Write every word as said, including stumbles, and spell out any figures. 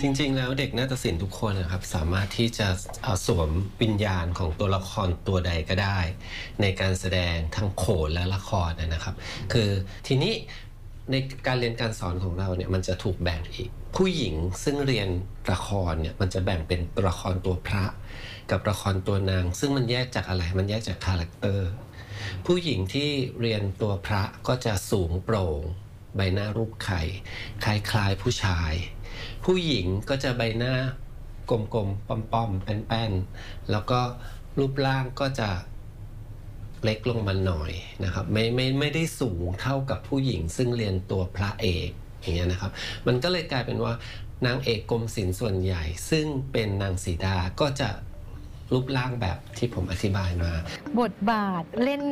จริงๆแล้วเด็กนาฏศิลป์ทุกคนนะครับสามารถที่จะสวมวิญญาณของตัวละครตัวใดก็ได้ในการแสดงทั้งโขนและละครนะครับคือทีนี้ในการเรียนการสอนของเราเนี่ยมันจะถูกแบ่งอีกผู้หญิงซึ่งเรียนละครเนี่ยมันจะแบ่งเป็นตัวละครตัวพระกับละครตัวนางซึ่งมันแยกจากอะไรมันแยกจากคาแรคเตอร์ผู้หญิงที่เรียนตัวพระก็จะสูงโปร่งใบหน้ารูปไข่คล้ายๆผู้ชายผู้หญิงก็จะใบหน้ากลมๆป้อมๆแป้นๆแล้วก็รูปร่างก็จะเล็กลงมาหน่อยนะครับไม่ไม่ไม่ได้สูงเท่ากับผู้หญิงซึ่งเรียนตัวพระเอกอย่างเงี้ยนะครับมันก็เลยกลายเป็นว่านางเอกกรมศิลป์ส่วนใหญ่ซึ่งเป็นนางสีดาก็จะรูปร่างแบบที่ผมอธิบายมาบทบาทเล่น